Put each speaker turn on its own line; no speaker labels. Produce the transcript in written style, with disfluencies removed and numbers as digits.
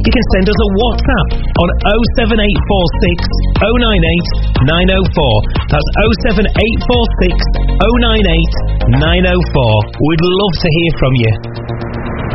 you can send us a WhatsApp on 07846 098 904. That's 07846 098 904. We'd love to hear from you.